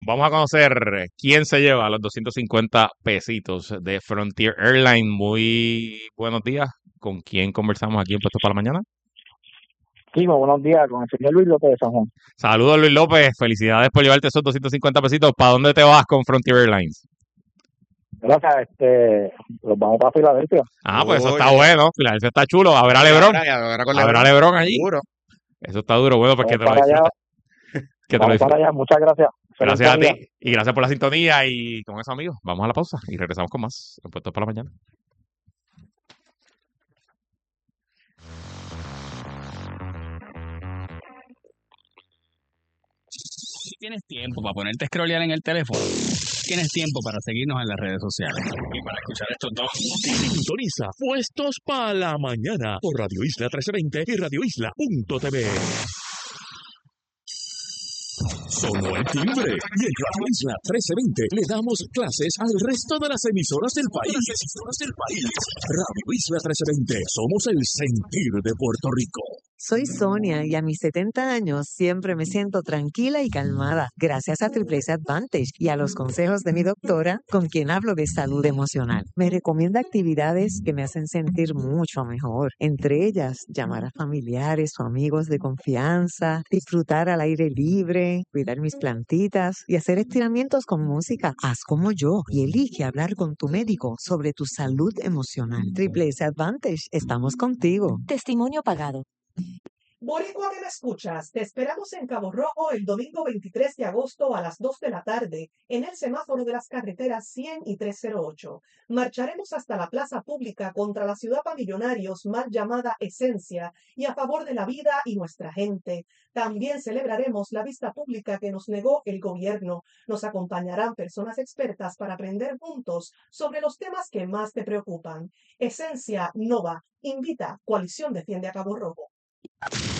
Vamos a conocer quién se lleva los 250 pesitos de Frontier Airlines. Muy buenos días. ¿Con quién conversamos aquí en Puestos para la Mañana? Sí, muy buenos días, con el señor Luis López de San Juan. Saludos, Luis López. Felicidades por llevarte esos 250 pesitos. ¿Para dónde te vas con Frontier Airlines? Gracias, los vamos para Filadelfia. Pues eso está Oye, bueno. Filadelfia está chulo. A ver a y LeBron. ahora, y ahora con A ver a LeBron, LeBron allí. seguro. Eso está duro. Bueno, pues que Vamos te lo para allá, disfrutes. Que te lo vamos para disfrutes. allá. Muchas gracias. Gracias Excelente a día. ti. Y gracias por la sintonía. Y con eso, amigos, vamos a la pausa. Y regresamos con más en Puestos para la Mañana. Si tienes tiempo para ponerte a scrollear en el teléfono, tienes tiempo para seguirnos en las redes sociales y para escuchar estos dos. Sintoniza Puestos para la Mañana por Radio Isla 1320 y radioisla.tv. Sonó el timbre y en Radio Isla 1320 le damos clases al resto de las emisoras del país. Radio Isla 1320, somos el sentir de Puerto Rico. Soy Sonia y a mis 70 años siempre me siento tranquila y calmada gracias a Triple S Advantage y a los consejos de mi doctora con quien hablo de salud emocional. Me recomienda actividades que me hacen sentir mucho mejor, entre ellas llamar a familiares o amigos de confianza, disfrutar al aire libre, cuidar mis plantitas y hacer estiramientos con música. Haz como yo y elige hablar con tu médico sobre tu salud emocional. Triple S Advantage, estamos contigo. Testimonio pagado. Boricua que me escuchas, te esperamos en Cabo Rojo el domingo 23 de agosto a las 2 de la tarde en el semáforo de las carreteras 100 y 308. Marcharemos hasta la plaza pública contra la ciudad para millonarios mal llamada Esencia y a favor de la vida y nuestra gente. También celebraremos la vista pública que nos negó el gobierno. Nos acompañarán personas expertas para aprender juntos sobre los temas que más te preocupan. Esencia Nova invita Coalición Defiende a Cabo Rojo.